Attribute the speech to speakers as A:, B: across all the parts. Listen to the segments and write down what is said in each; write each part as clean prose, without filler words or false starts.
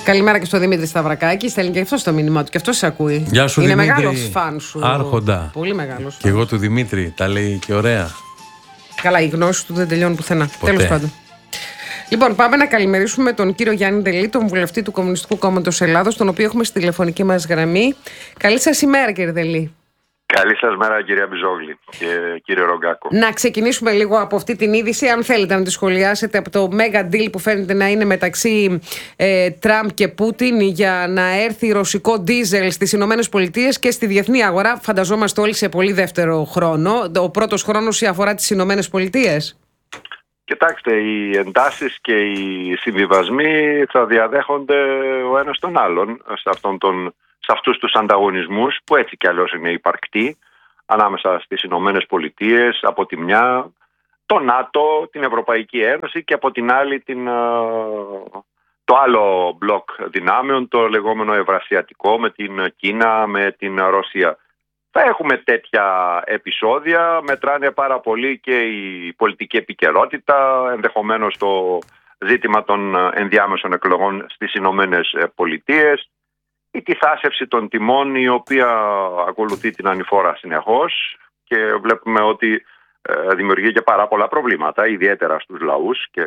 A: Καλημέρα και στο Δημήτρη Σταυρακάκη. Στέλνει και αυτό το μήνυμά του και αυτό σε ακούει.
B: Γεια σου,
A: είναι
B: Δημήτρη.
A: μεγάλος φαν σου.
B: Άρχοντα.
A: Πολύ μεγάλος.
B: Και εγώ του Δημήτρη. Τα λέει και ωραία.
A: Καλά, οι γνώσεις του δεν τελειώνουν πουθενά.
B: Ποτέ.
A: Τέλος πάντων. Λοιπόν, πάμε να καλημερίσουμε τον κύριο Γιάννη Ντελή, τον βουλευτή του Κομμουνιστικού Κόμματος Ελλάδος, τον οποίο έχουμε στη τηλεφωνική μας γραμμή. Καλή σας ημέρα, κύριε Ντελή.
C: Καλή σας μέρα, κυρία Μπιζόγλη και κύριε Ρογκάκο.
A: Να ξεκινήσουμε λίγο από αυτή την είδηση, αν θέλετε να τη σχολιάσετε, από το mega deal που φαίνεται να είναι μεταξύ Τραμπ και Πούτιν για να έρθει ρωσικό ντίζελ στις Ηνωμένες Πολιτείες και στη διεθνή αγορά. Φανταζόμαστε όλοι σε πολύ δεύτερο χρόνο. Ο πρώτος χρόνος αφορά τις Ηνωμένες Πολιτείες.
C: Κοιτάξτε, οι εντάσεις και οι συμβιβασμοί θα διαδέχονται ο ένας τον άλλον σε αυτούς τους ανταγωνισμούς που έτσι κι αλλιώς είναι υπαρκτοί ανάμεσα στις Ηνωμένες Πολιτείες από τη μια, το ΝΑΤΟ, την Ευρωπαϊκή Ένωση και από την άλλη το άλλο μπλοκ δυνάμεων, το λεγόμενο ευρασιατικό με την Κίνα, με την Ρωσία. Θα έχουμε τέτοια επεισόδια, μετράνε πάρα πολύ και η πολιτική επικαιρότητα, ενδεχομένως το ζήτημα των ενδιάμεσων εκλογών στις Ηνωμένες Πολιτείες, η τιθάσευση των τιμών η οποία ακολουθεί την ανηφόρα συνεχώς και βλέπουμε ότι δημιουργεί και πάρα πολλά προβλήματα, ιδιαίτερα στους λαούς και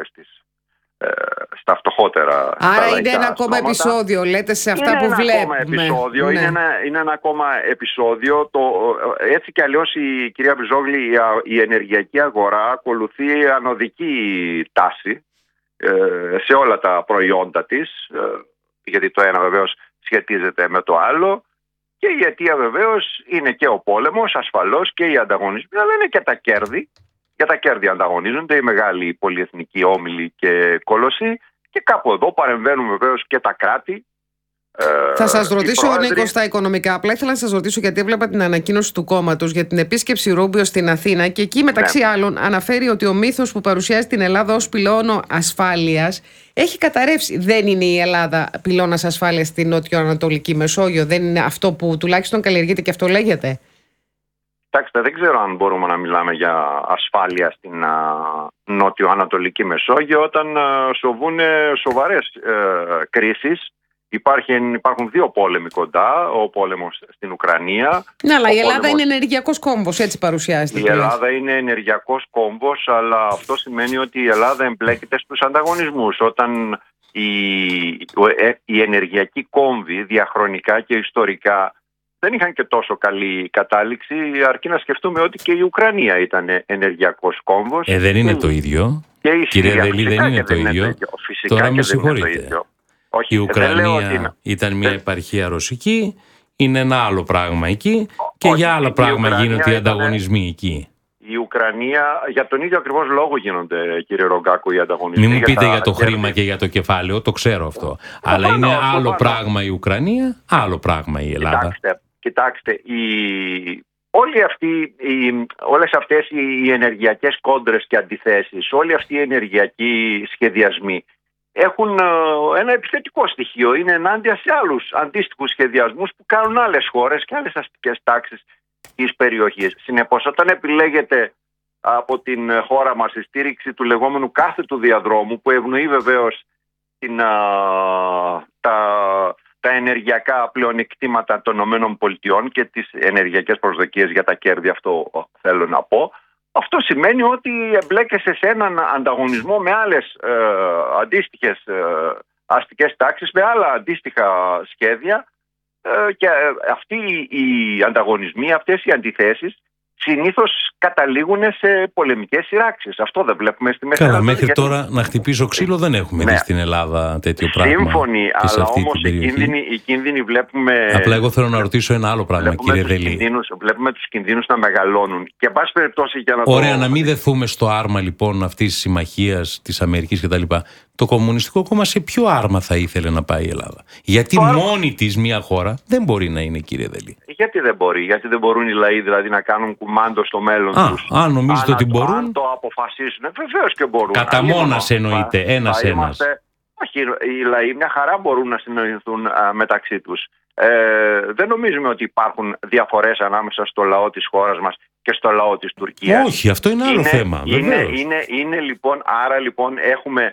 C: στα φτωχότερα.
A: Άρα είναι ένα ακόμα επεισόδιο, λέτε, σε αυτά που βλέπουμε.
C: Είναι ένα ακόμα επεισόδιο. Έτσι κι αλλιώς η κυρία Μπιζόγλη, η ενεργειακή αγορά ακολουθεί ανωδική τάση σε όλα τα προϊόντα της, γιατί το ένα βεβαίως σχετίζεται με το άλλο και η αιτία βεβαίως είναι και ο πόλεμος, ασφαλώς, και οι ανταγωνισμοί, αλλά είναι και τα κέρδη. Για τα κέρδη ανταγωνίζονται οι μεγάλοι πολυεθνικοί όμιλοι και κόλοσσοι και κάπου εδώ παρεμβαίνουν βεβαίως και τα κράτη.
A: Θα σας ρωτήσω, Νίκο, στα οικονομικά. Απλά ήθελα να σας ρωτήσω, γιατί έβλεπα την ανακοίνωση του κόμματος για την επίσκεψη Ρούμπιο στην Αθήνα και εκεί, μεταξύ άλλων, αναφέρει ότι ο μύθος που παρουσιάζει την Ελλάδα ως πυλώνο ασφάλειας έχει καταρρεύσει. Δεν είναι η Ελλάδα πυλώνας ασφάλειας στην νότιο-ανατολική Μεσόγειο? Δεν είναι αυτό που τουλάχιστον καλλιεργείται και αυτό λέγεται?
C: Κοιτάξτε, δεν ξέρω αν μπορούμε να μιλάμε για ασφάλεια στην νότιο-ανατολική Μεσόγειο όταν σοβούν σοβαρές κρίσεις. Υπάρχουν δύο πόλεμοι κοντά, ο πόλεμος στην Ουκρανία.
A: Ναι, αλλά η Ελλάδα είναι ενεργειακός κόμβος, έτσι παρουσιάζεται.
C: Η Ελλάδα είναι ενεργειακός κόμβος, αλλά αυτό σημαίνει ότι η Ελλάδα εμπλέκεται στους ανταγωνισμούς. Όταν οι ενεργειακοί κόμβοι διαχρονικά και ιστορικά δεν είχαν και τόσο καλή κατάληξη, αρκεί να σκεφτούμε ότι και η Ουκρανία ήταν ενεργειακός κόμβος.
B: Δεν είναι το ίδιο. Κύριε Ντελή, δεν είναι το ίδιο. Τώρα με συγχωρείτε. Η Ουκρανία ήταν μια επαρχία ρωσική, είναι ένα άλλο πράγμα εκεί και για άλλο πράγμα γίνονται οι ανταγωνισμοί εκεί.
C: Η Ουκρανία, για τον ίδιο ακριβώς λόγο γίνονται, κύριε Ρογκάκο, οι ανταγωνισμοί.
B: Μην μου πείτε για το χρήμα και για το κεφάλαιο, το ξέρω αυτό. Αλλά είναι άλλο πράγμα η Ουκρανία, άλλο πράγμα η Ελλάδα.
C: Κοιτάξτε, όλες αυτές οι ενεργειακές κόντρες και αντιθέσεις, όλοι αυτοί οι ενεργειακοί σχεδιασμοί έχουν ένα επιθετικό στοιχείο. Είναι ενάντια σε άλλους αντίστοιχους σχεδιασμούς που κάνουν άλλες χώρες και άλλες αστικές τάξεις της περιοχής. Συνεπώς, όταν επιλέγεται από την χώρα μας η στήριξη του λεγόμενου κάθετου διαδρόμου, που ευνοεί βεβαίως τα ενεργειακά πλεονεκτήματα των ΗΠΑ και τις ενεργειακές προσδοκίες για τα κέρδη, αυτό θέλω να πω, αυτό σημαίνει ότι εμπλέκεσαι σε έναν ανταγωνισμό με άλλες αντίστοιχες αστικές τάξεις, με άλλα αντίστοιχα σχέδια και αυτοί οι ανταγωνισμοί, αυτές οι αντιθέσεις συνήθως καταλήγουν σε πολεμικές σειράξεις. Αυτό δεν βλέπουμε στη Μέση Ανατολή.
B: Μέχρι τώρα να χτυπήσω ξύλο δεν έχουμε δει στην Ελλάδα τέτοιο πράγμα.
C: Σύμφωνοι, αλλά όμως οι κίνδυνοι βλέπουμε.
B: Απλά εγώ θέλω να ρωτήσω ένα άλλο πράγμα, κύριε Ντελή.
C: Βλέπουμε τους κινδύνους να μεγαλώνουν. Και εν πάση περιπτώσει, για να
B: Ωραία, να μην δεθούμε στο άρμα λοιπόν αυτής της συμμαχίας της Αμερικής κτλ. Το Κομμουνιστικό Κόμμα σε ποιο άρμα θα ήθελε να πάει η Ελλάδα? Γιατί μόνη της μια χώρα δεν μπορεί να είναι, κύριε Ντελή?
C: Γιατί δεν μπορεί? Γιατί δεν μπορούν οι λαοί δηλαδή να κάνουν κουμάντο στο μέλλον τους?
B: Αν νομίζετε ότι μπορούν.
C: Αν το αποφασίσουν, βεβαίως και μπορούν.
B: Κατά μόνας εννοείται, ένας-ένας.
C: Όχι, οι λαοί μια χαρά μπορούν να συνεννοηθούν μεταξύ τους. Δεν νομίζουμε ότι υπάρχουν διαφορές ανάμεσα στο λαό της χώρας μας και στο λαό της Τουρκίας.
B: Όχι, αυτό είναι άλλο θέμα.
C: Είναι λοιπόν, άρα λοιπόν έχουμε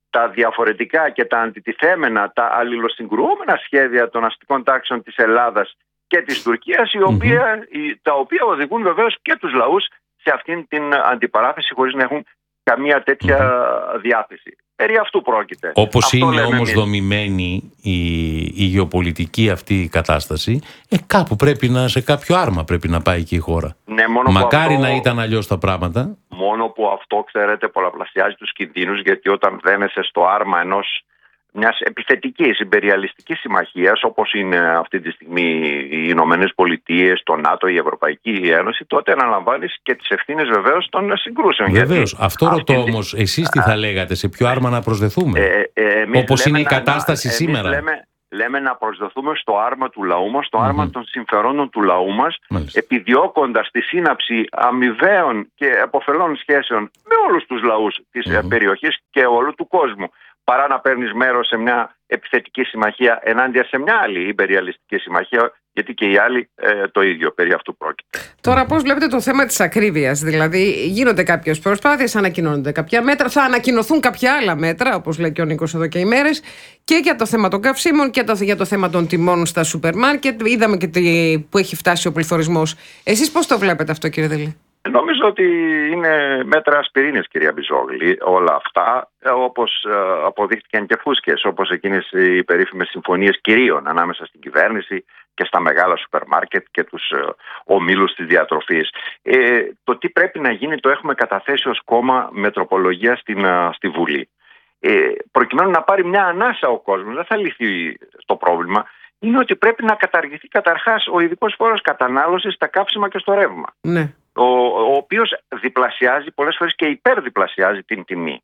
C: τα διαφορετικά και τα αντιτιθέμενα, τα αλληλοσυγκρουόμενα σχέδια των αστικών τάξεων της Ελλάδας και της Τουρκίας, τα οποία οδηγούν βεβαίως και τους λαούς σε αυτήν την αντιπαράθεση χωρίς να έχουν καμία τέτοια διάθεση. Περί αυτού πρόκειται.
B: Όπως είναι όμως δομημένη η γεωπολιτική αυτή η κατάσταση, κάπου σε κάποιο άρμα πρέπει να πάει και η χώρα.
C: Ναι,
B: μακάρι να ήταν αλλιώς τα πράγματα.
C: Μόνο που αυτό, ξέρετε, πολλαπλασιάζει τους κινδύνους, γιατί όταν δένεσαι στο άρμα μιας επιθετικής ιμπεριαλιστικής συμμαχίας, όπως είναι αυτή τη στιγμή οι Ηνωμένες Πολιτείες, το ΝΑΤΟ, η Ευρωπαϊκή Ένωση, τότε αναλαμβάνεις και τις ευθύνες βεβαίως των συγκρούσεων.
B: Βεβαίως. Αυτό ρωτώ όμως, εσείς τι θα λέγατε, σε ποιο άρμα να προσδεθούμε, όπως είναι η κατάσταση σήμερα?
C: Λέμε να προσδεθούμε στο άρμα του λαού μας, στο άρμα των συμφερόντων του λαού μας, επιδιώκοντας τη σύναψη αμοιβαίων και επωφελών σχέσεων με όλους τους λαούς της περιοχής και όλου του κόσμου, παρά να παίρνεις μέρος σε μια επιθετική συμμαχία ενάντια σε μια άλλη ιμπεριαλιστική συμμαχία, γιατί και οι άλλοι το ίδιο, περί αυτού πρόκειται.
A: Τώρα, πώς βλέπετε το θέμα της ακρίβειας? Δηλαδή, γίνονται κάποιες προσπάθειες, ανακοινώνονται κάποια μέτρα, θα ανακοινωθούν κάποια άλλα μέτρα, όπως λέει και ο Νίκος εδώ και ημέρες, και για το θέμα των καυσίμων και για το θέμα των τιμών στα σούπερ μάρκετ. Είδαμε και που έχει φτάσει ο πληθωρισμός. Εσείς πώς το βλέπετε αυτό, κύριε Δελή?
C: Νομίζω ότι είναι μέτρα ασπιρίνης, κυρία Μπιζόγλη, όλα αυτά, όπως αποδείχτηκαν και φούσκες, όπως εκείνες οι περίφημες συμφωνίες κυρίων ανάμεσα στην κυβέρνηση και στα μεγάλα σούπερ μάρκετ και τους ομίλους της διατροφής. Το τι πρέπει να γίνει το έχουμε καταθέσει ως κόμμα με τροπολογία στη Βουλή. Προκειμένου να πάρει μια ανάσα ο κόσμος, δεν θα λυθεί το πρόβλημα, είναι ότι πρέπει να καταργηθεί καταρχάς ο ειδικός φόρος κατανάλωσης στα καύσιμα και στο ρεύμα.
A: Ναι.
C: Ο οποίος διπλασιάζει, πολλές φορές και υπερδιπλασιάζει την τιμή.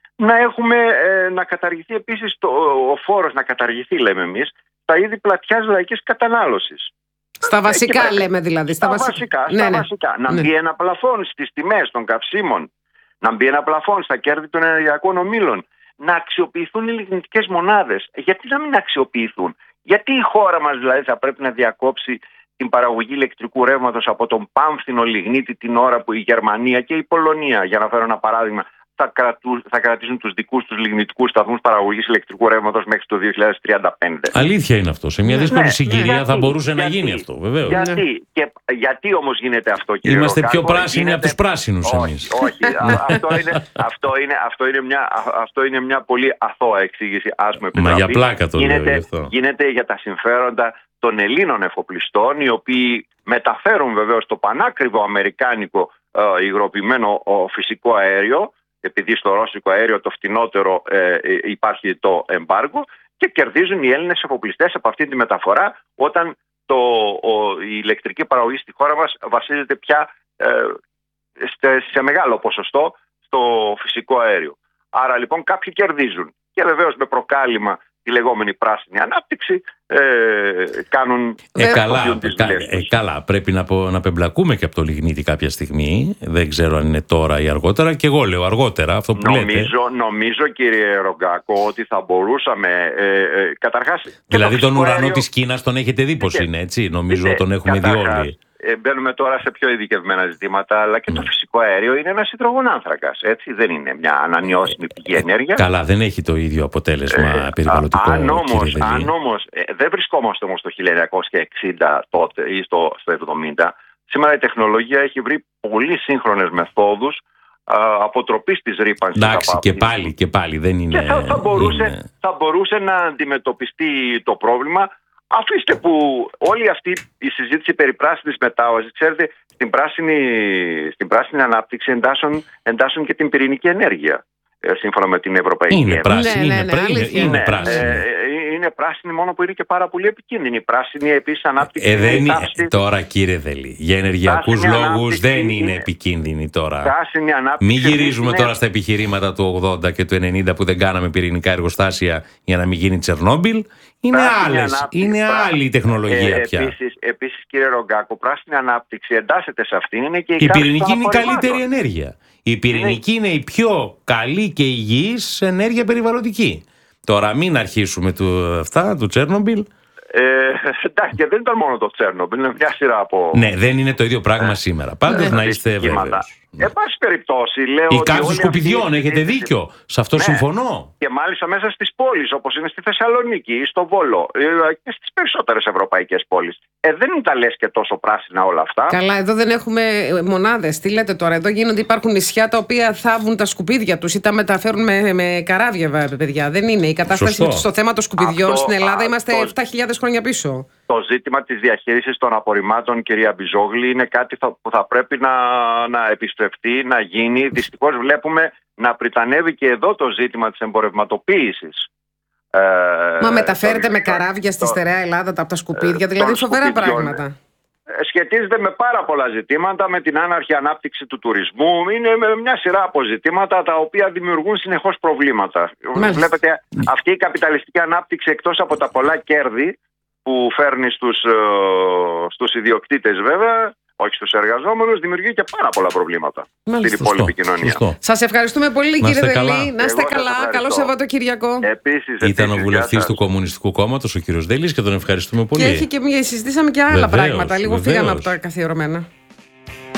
C: Να καταργηθεί επίσης ο φόρος, να καταργηθεί, λέμε εμείς, τα είδη πλατιάς λαϊκής κατανάλωσης.
A: Στα βασικά λέμε δηλαδή.
C: Στα βασικά. Να μπει ένα πλαφόν στις τιμές των καυσίμων, να μπει ένα πλαφόν στα κέρδη των ενεργειακών ομίλων, να αξιοποιηθούν οι λιγνητικές μονάδες. Γιατί να μην αξιοποιηθούν? Γιατί η χώρα μας δηλαδή θα πρέπει να διακόψει την παραγωγή ηλεκτρικού ρεύματος από τον πάμφθινο λιγνίτη την ώρα που η Γερμανία και η Πολωνία, για να φέρω ένα παράδειγμα, θα κρατήσουν τους δικούς τους λιγνητικούς σταθμούς παραγωγής ηλεκτρικού ρεύματος μέχρι το 2035.
B: Αλήθεια είναι αυτό. Σε μια δύσκολη συγκυρία θα μπορούσε να γίνει αυτό, βεβαίως.
C: Γιατί όμως γίνεται αυτό, κύριε
B: Είμαστε
C: Ροκάκο?
B: πιο πράσινοι από τους πράσινους εμείς.
C: Όχι. Αυτό είναι μια πολύ αθώα εξήγηση.
B: Μα για πλάκα το λέω αυτό.
C: Γίνεται για τα συμφέροντα των Ελλήνων εφοπλιστών, οι οποίοι μεταφέρουν βεβαίως το πανάκριβο αμερικάνικο υγροποιημένο φυσικό αέριο, επειδή στο ρώσικο αέριο το φτηνότερο υπάρχει το εμπάργο, και κερδίζουν οι Έλληνες εφοπλιστές από αυτή τη μεταφορά, όταν η ηλεκτρική παραγωγή στη χώρα μας βασίζεται πια σε μεγάλο ποσοστό στο φυσικό αέριο. Άρα λοιπόν κάποιοι κερδίζουν, και βεβαίως με προκάλημα τη λεγόμενη πράσινη ανάπτυξη κάνουν
B: καλά, πρέπει να πεμπλακούμε και από το λιγνίτη κάποια στιγμή. Δεν ξέρω αν είναι τώρα ή αργότερα, και εγώ λέω αργότερα αυτό που λέτε.
C: Νομίζω, κύριε Ρογκάκο, ότι θα μπορούσαμε καταρχάς...
B: Δηλαδή τον ουρανό της Κίνας τον έχετε δει πως είναι, έτσι? Νομίζω τον έχουμε δει όλοι.
C: Μπαίνουμε τώρα σε πιο ειδικευμένα ζητήματα, αλλά και το φυσικό αέριο είναι ένας υδρογονάνθρακας, έτσι? Δεν είναι μια ανανεώσιμη πηγή ενέργεια.
B: Καλά, δεν έχει το ίδιο αποτέλεσμα περιβαλλοντικό.
C: Αν όμως δεν βρισκόμαστε όμως το 1960 τότε ή στο 70, σήμερα η ταυτότητα έχει βρει πολύ σύγχρονες μεθόδους αποτροπής της ρύπανσης.
B: Εντάξει, και πάλι δεν είναι.
C: Και θα μπορούσε να αντιμετωπιστεί το πρόβλημα. Αφήστε που όλη αυτή η συζήτηση περί πράσινης μετάβασης, ξέρετε, στην πράσινη ανάπτυξη εντάσσουν και την πυρηνική ενέργεια, σύμφωνα με την Ευρωπαϊκή Ένωση.
B: Είναι πράσινη.
C: Είναι πράσινη, μόνο που είναι και πάρα πολύ επικίνδυνη. Η πράσινη επίσης ανάπτυξη.
B: Τώρα, κύριε Δελή, για ενεργειακούς λόγους δεν είναι επικίνδυνη τώρα. Μην γυρίζουμε τώρα στα επιχειρήματα του 80 και του 90 που δεν κάναμε πυρηνικά εργοστάσια για να μην γίνει Τσερνόμπιλ. Είναι άλλη η τεχνολογία πια.
C: Επίσης, κύριε Ρογκάκο, πράσινη ανάπτυξη εντάσσεται σε αυτήν. Είναι και
B: η πυρηνική είναι η καλύτερη ενέργεια. Η πυρηνική είναι η πιο καλή και υγιής ενέργεια περιβαλλοντική. Τώρα μην αρχίσουμε του Τσέρνομπιλ.
C: Εντάξει, και δεν ήταν μόνο το Τσέρνομπιλ, είναι μια σειρά από...
B: Ναι, δεν είναι το ίδιο πράγμα σήμερα. Πάντως να είστε βέβαιοι.
C: Εν πάση περιπτώσει, λέω.
B: Η κάρτα σκουπιδιών, έχετε δίκιο. Σε αυτό συμφωνώ.
C: Και μάλιστα μέσα στις πόλεις, όπως είναι στη Θεσσαλονίκη ή στο Βόλο και στις περισσότερες ευρωπαϊκές πόλεις. Δεν είναι τα λες και τόσο πράσινα όλα αυτά.
A: Καλά, εδώ δεν έχουμε μονάδες. Τι λέτε τώρα? Εδώ υπάρχουν νησιά τα οποία θάβουν τα σκουπίδια τους ή τα μεταφέρουν με καράβια, παιδιά. Δεν είναι. Η κατάσταση στο θέμα των σκουπιδιών στην Ελλάδα είμαστε 7.000 χρόνια πίσω.
C: Το ζήτημα της διαχείρισης των απορριμμάτων, κυρία Μπιζόγλη, είναι κάτι που θα πρέπει να επιστρεφτεί, να γίνει. Δυστυχώς βλέπουμε να πριτανεύει και εδώ το ζήτημα της εμπορευματοποίησης.
A: Μα μεταφέρεται με καράβια στη στερεά Ελλάδα από τα σκουπίδια, δηλαδή φοβερά πράγματα.
C: Σχετίζεται με πάρα πολλά ζητήματα, με την άναρχη ανάπτυξη του τουρισμού. Είναι μια σειρά από ζητήματα τα οποία δημιουργούν συνεχώς προβλήματα. Βλέπετε, αυτή η καπιταλιστική ανάπτυξη, εκτός από τα πολλά κέρδη που φέρνει στους ιδιοκτήτες βέβαια, όχι στους εργαζόμενους, δημιουργεί και πάρα πολλά προβλήματα στην υπόλοιπη κοινωνία.
A: Σας ευχαριστούμε πολύ, κύριε Δελή. Να είστε καλά. Καλό Σαββατοκύριακο.
C: Επίσης,
B: ήταν ο βουλευτής του Κομμουνιστικού Κόμματος, ο κύριος Δέλης, και τον ευχαριστούμε πολύ.
A: Και συζητήσαμε και άλλα πράγματα. Λίγο φύγαμε από τα καθιερωμένα.